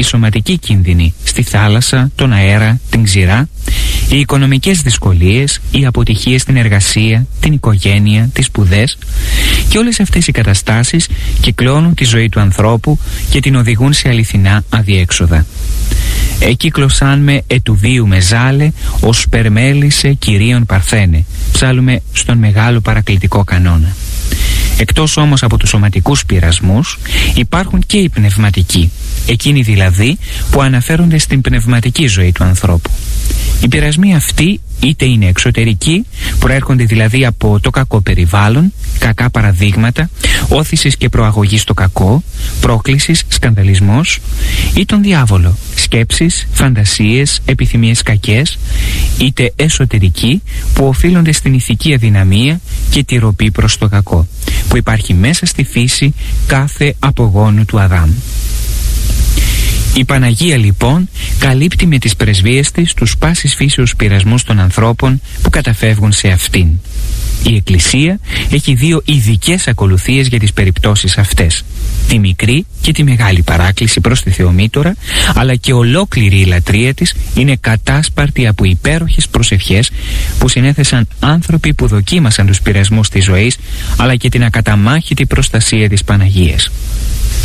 οι σωματικοί κίνδυνοι στη θάλασσα, τον αέρα, την ξηρά, οι οικονομικές δυσκολίες, οι αποτυχίες στην εργασία, την οικογένεια, τις σπουδές, και όλες αυτές οι καταστάσεις κυκλώνουν τη ζωή του ανθρώπου και την οδηγούν σε αληθινά αδιέξοδα. «Εκύκλωσάν με ετουδίου με ζάλε, ως περμέλησε κυρίων παρθένε», ψάλλουμε στον μεγάλο παρακλητικό κανόνα. Εκτός όμως από τους σωματικούς πειρασμούς, υπάρχουν και οι πνευματικοί, εκείνοι δηλαδή που αναφέρονται στην πνευματική ζωή του ανθρώπου. Οι πειρασμοί αυτοί είτε είναι εξωτερικοί, προέρχονται δηλαδή από το κακό περιβάλλον, κακά παραδείγματα, όθησης και προαγωγής στο κακό, πρόκλησης, σκανδαλισμός, ή τον διάβολο, σκέψεις, φαντασίες, επιθυμίες κακές, είτε εσωτερικοί που οφείλονται στην ηθική αδυναμία και τη ροπή προς το κακό, που υπάρχει μέσα στη φύση κάθε απογόνου του Αδάμ. Η Παναγία λοιπόν καλύπτει με τις πρεσβείες της τους πάσης φύσεως πειρασμούς των ανθρώπων που καταφεύγουν σε αυτήν. Η Εκκλησία έχει δύο ειδικές ακολουθίες για τις περιπτώσεις αυτές: τη μικρή και τη μεγάλη παράκληση προς τη Θεομήτωρα, αλλά και ολόκληρη η λατρεία της είναι κατάσπαρτη από υπέροχες προσευχές που συνέθεσαν άνθρωποι που δοκίμασαν τους πειρασμούς της ζωής, αλλά και την ακαταμάχητη προστασία της Παναγίας.